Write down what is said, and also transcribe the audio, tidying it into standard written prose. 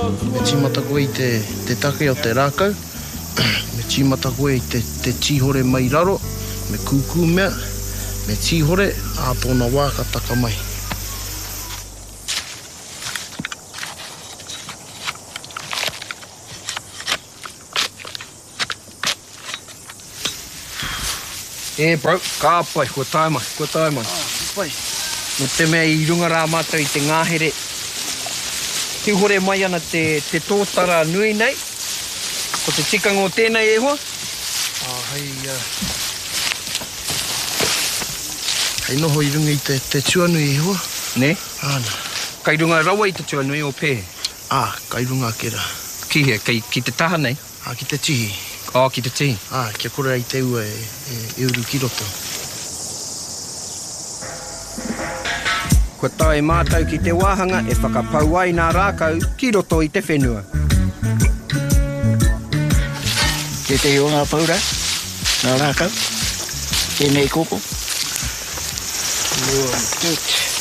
Me tīmata koe I te take o te rākau. Me tīmata koe I te tihore mai raro. Me kūkū mea. Me tihore a tōna wā ka taka mai. Bro, ka pai, ko tae mai. Pai. No te mea I runga rā mātou I te ngāhere. Te hore mai ana te tōtara nui nei. Ko te tikanga o tēnei hoa. Hei noho I runga I te tuanui hoa. Ne? Ana. Kai runga rawa I te tuanui o pē. Kai runga kera. Ki hea, ki te taha nei? Ki te tihi. Ki te tihi. Kia kore I te ua e uru ki roto. Ko tae mātou ki te wāhanga e whakapau ai nā rākau ki roto I te whenua. Ke te o ngā paura, nā rākau, tēnei koko. Good.